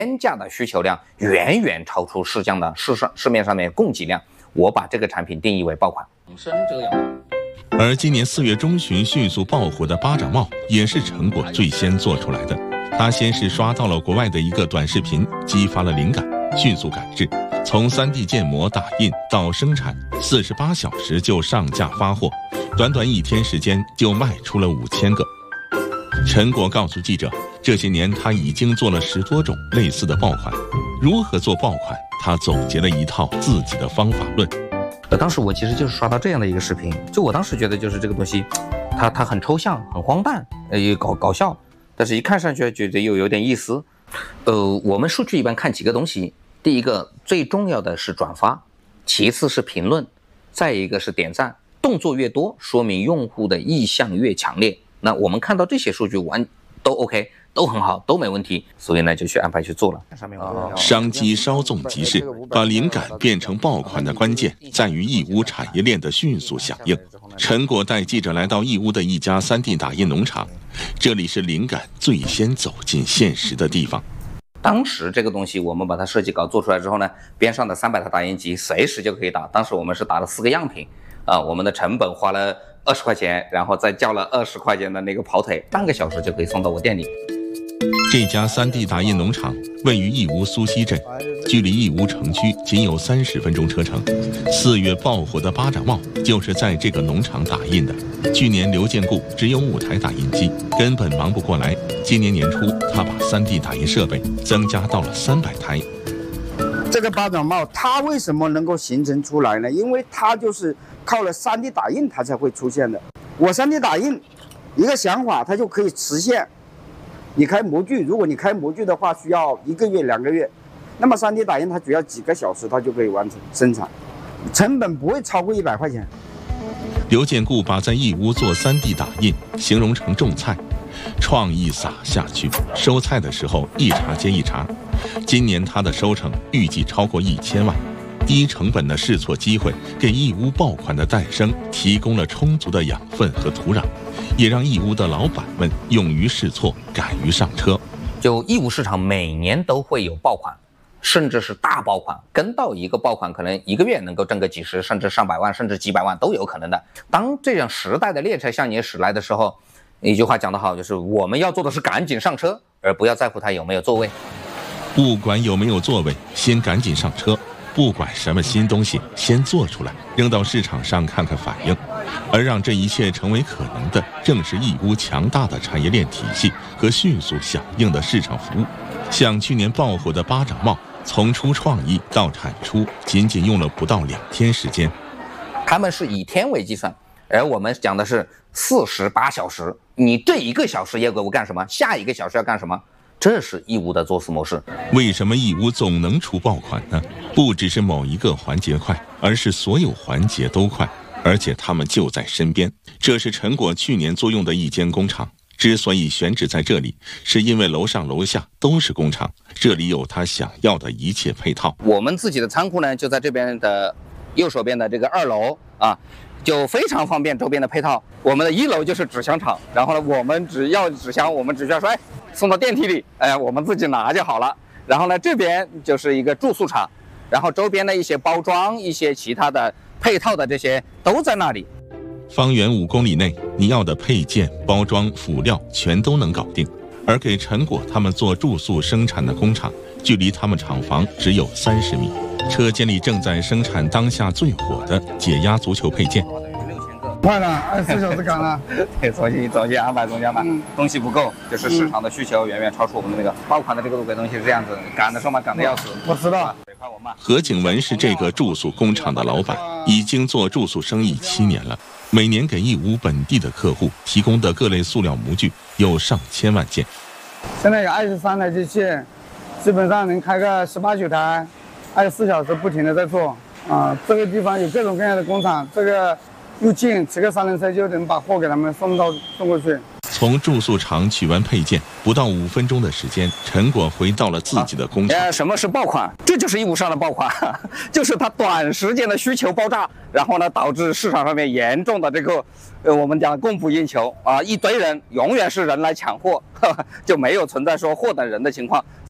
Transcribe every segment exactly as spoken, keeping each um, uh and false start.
天价的需求量远远超出市价的市上市面上面供给量，我把这个产品定义为爆款。生这个样子。 而今年四月中旬迅速爆火的巴掌帽，也是成果最先做出来的。它先是刷到了国外的一个短视频，激发了灵感，迅速赶制，从 三 D 建模打印到生产，四十八小时就上架发货，短短一天时间就卖出了五千个。陈果告诉记者，这些年他已经做了十多种类似的爆款，如何做爆款，他总结了一套自己的方法论。 呃，当时我其实就是刷到这样的一个视频，就我当时觉得就是这个东西，它它很抽象，很荒诞，呃，也搞搞笑，但是一看上去觉得又有点意思。呃，我们数据一般看几个东西，第一个最重要的是转发，其次是评论，再一个是点赞，动作越多，说明用户的意向越强烈。那我们看到这些数据完都 OK， 都很好，都没问题，所以呢就去安排去做了。 商机稍纵即逝，把灵感变成爆款的关键在于义乌产业链的迅速响应。陈果带记者来到义乌的一家 三 D 打印农场，这里是灵感最先走进现实的地方。 当时这个东西我们把它设计稿做出来之后呢，边上的三百台打印机随时就可以打。当时我们是打了四个样品，啊、呃，我们的成本花了二十块钱，然后再叫了二十块钱的那个跑腿，半个小时就可以送到我店里。 这家 三 D 打印农场位于义乌苏溪镇，距离义乌城区仅有三十分钟车程。四月爆火的巴掌帽就是在这个农场打印的。去年刘建固只有五台打印机，根本忙不过来。今年年初，他把 三 D 打印设备增加到了三百台。 这个巴掌帽它为什么能够形成出来呢？因为它就是靠了 三 D 打印它才会出现的。我 三 D 打印一个想法，它就可以实现。你开模具，如果你开模具的话，需要一个月、两个月，那么 三 D 打印它只要几个小时，它就可以完成生产，成本不会超过一百块钱。 刘建固把在义乌做 三 D 打印形容成种菜，创意撒下去，收菜的时候一茬接一茬。今年他的收成预计超过一千万。低成本的试错机会，给义乌爆款的诞生提供了充足的养分和土壤，也让义乌的老板们勇于试错，敢于上车。 就义乌市场每年都会有爆款，甚至是大爆款，跟到一个爆款可能一个月能够挣个几十甚至上百万甚至几百万都有可能的。当这样时代的列车向你驶来的时候，一句话讲得好，就是我们要做的是赶紧上车，而不要在乎它有没有座位。 不管有没有座位，先赶紧上车。不管什么新东西，先做出来，扔到市场上看看反应。而让这一切成为可能的，正是义乌强大的产业链体系和迅速响应的市场服务。像去年爆火的巴掌帽，从出创意到产出，仅仅用了不到两天时间。 他们是以天为计算，而我们讲的是四十八小时。你这一个小时要给我干什么？下一个小时要干什么？这是义乌的做事模式。 为什么义乌总能出爆款呢？不只是某一个环节快，而是所有环节都快，而且他们就在身边。这是陈果去年租用的一间工厂，之所以选址在这里，是因为楼上楼下都是工厂，这里有他想要的一切配套。 我们自己的仓库呢，就在这边的右手边的这个二楼啊，就非常方便周边的配套。我们的一楼就是纸箱厂，然后呢，我们只要纸箱，我们只需要说，哎，送到电梯里，哎，我们自己拿就好了。然后呢，这边就是一个住宿厂，然后周边的一些包装、一些其他的配套的这些都在那里。 方圆五公里内，你要的配件、包装、辅料全都能搞定。而给陈果他们做住宿生产的工厂，距离他们厂房只有三十米。车间里正在生产当下最火的解压足球配件。 快了，二十四小时赶了。 对，重新重新安排，重新安排。嗯，东西不够，就是市场的需求远远超出我们的那个爆款的这个路轨东西是这样子，赶的时候嘛，赶的要死。 我知道。 何景文是这个住宿工厂的老板，已经做住宿生意七年了，每年给义乌本地的客户提供的各类塑料模具有上千万件。 现在有二十三台机器，基本上能开个十八九台，二十四小时不停的在做。啊，这个地方有各种各样的工厂，这个又近，骑个三轮车就能把货给他们送到送过去。 从住宿厂取完配件，不到五分钟的时间，陈果回到了自己的工厂。 呃，什么是爆款？这就是义乌上的爆款，就是它短时间的需求爆炸，然后呢，导致市场上面严重的这个，呃，我们讲供不应求啊，一堆人永远是人来抢货，呵呵，就没有存在说货等人的情况。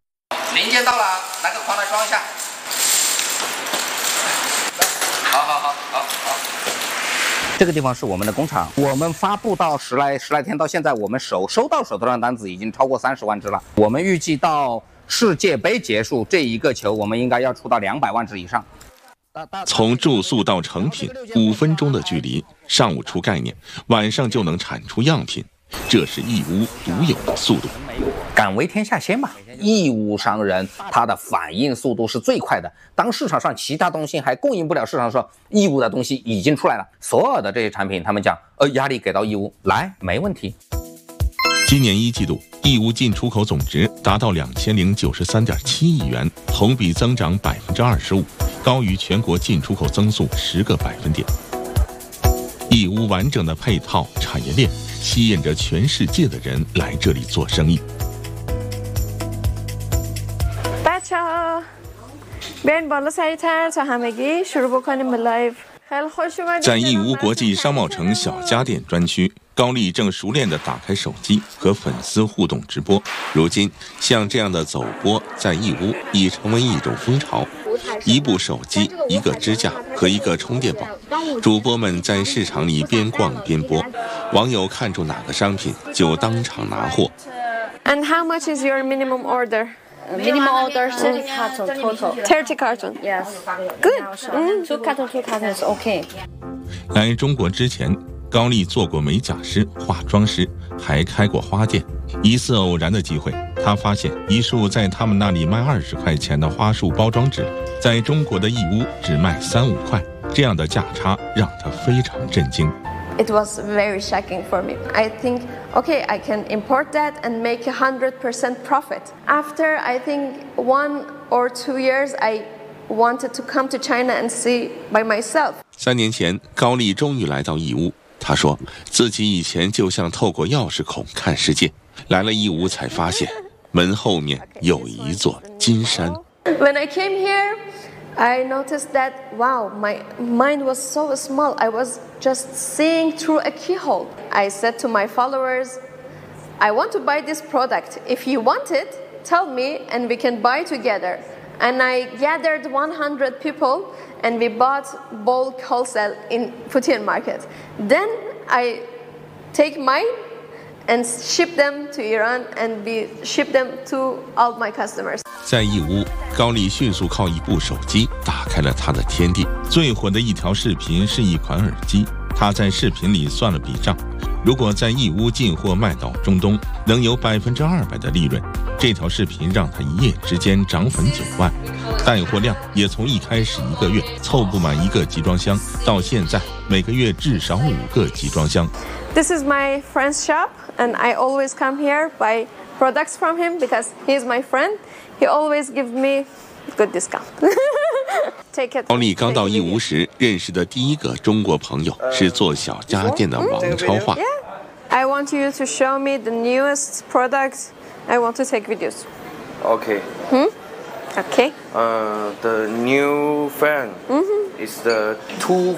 零件到了，拿个筐来装一下。好好好好好。这个地方是我们的工厂，我们发布到十来十来天，到现在我们手收到手头上的单子已经超过三十万只了。我们预计到世界杯结束，这一个球我们应该要出到两百万只以上。 从注塑到成品五分钟的距离，上午出概念，晚上就能产出样品，这是义乌独有的速度。 敢为天下先嘛，义乌商人他的反应速度是最快的。当市场上其他东西还供应不了市场的时候，义乌的东西已经出来了。所有的这些产品，他们讲，呃，压力给到义乌来，没问题。 今年一季度，义乌进出口总值达到两千零九十三点七亿元，同比增长百分之二十五，高于全国进出口增速十个百分点。义乌完整的配套产业链吸引着全世界的人来这里做生意。 بچه‌ها بیاین بالا سریع‌تر تا همگی شروع بکنیم به لایو. 在义乌国际商贸城小家电专区，高丽正熟练地打开手机和粉丝互动直播。如今，像这样的走播在义乌已成为一种风潮。一部手机、一个支架和一个充电宝，主播们在市场里边逛边播，网友看中哪个商品就当场拿货。 And how much is your minimum order? Minimum order thirty carton total. thirty carton. Yes. Good. Mm. Two carton, two carton is okay. 来中国之前，高丽做过美甲师、化妆师，还开过花店。一次偶然的机会，他发现一束在他们那里卖二十块钱的花束包装纸，在中国的义乌只卖三五块，这样的价差让他非常震惊。 It was very shocking for me. I think, okay, I can import that and make a hundred percent profit. After I think one or two years, I wanted to come to China and see by myself. 三年前，高丽终于来到义乌。他说，自己以前就像透过钥匙孔看世界，来了义乌才发现，门后面有一座金山。 When I came here, I noticed that, wow, my mind was so small. I was just seeing through a keyhole. I said to my followers, I want to buy this product. If you want it, tell me and we can buy together. And I gathered one hundred people and we bought bulk wholesale in Futian market. Then I take mine and ship them to Iran and we ship them to all my customers. 在义乌，高丽迅速靠一部手机打开了他的天地。最火的一条视频是一款耳机，他在视频里算了笔账，如果在义乌进货卖到中东，能有百分之二百的利润。这条视频让他一夜之间涨粉九万，带货量也从一开始一个月凑不满一个集装箱，到现在每个月至少五个集装箱。 This is my friend's shop, and I always come here buy products from him because he's my friend. He always gives me good discount. Take it. 高丽刚到义乌时认识的第一个中国朋友是做小家电的王超华。 Yeah. I want you to show me the newest products. I want to take videos. Okay. Hmm? Okay. Uh, the new fan Mm-hmm. is the two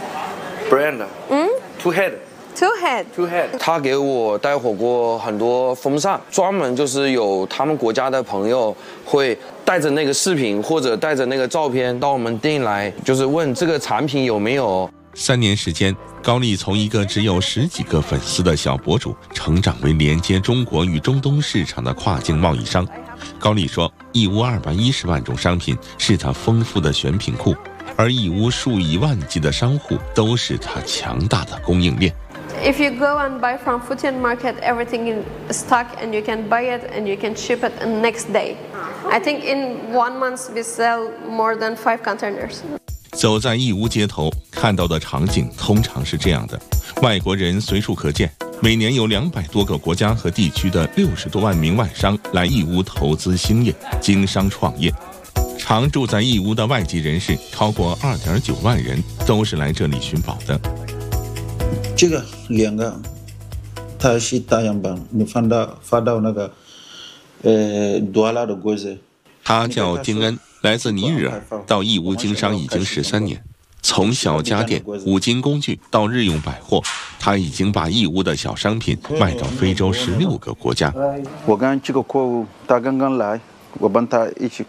brand. Mm? Two head. Two head. Two head. 他给我带火过很多风扇，专门就是有他们国家的朋友会带着那个视频或者带着那个照片到我们店来，就是问这个产品有没有。 三年时间，高丽从一个只有十几个粉丝的小博主，成长为连接中国与中东市场的跨境贸易商。高丽说，义乌二百一十万种商品是他丰富的选品库，而义乌数以万计的商户都是他强大的供应链。 If you go and buy from Futian market, everything in stock and you can buy it and you can ship it the next day. I think in one month we sell more than five containers. 走在义乌街头，看到的场景通常是这样的：外国人随处可见，每年有两百多个国家和地区的六十多万名外商来义乌投资兴业、经商创业。常住在义乌的外籍人士超过二点九万人，都是来这里寻宝的。 这个两个，它是大样本，你放到发到那个呃多拉的柜子。 他叫丁恩，来自尼日尔，到义乌经商已经十三年。从小家电、五金工具到日用百货，他已经把义乌的小商品卖到非洲十六个国家。 我跟这个货物他刚刚来， 我帮他一起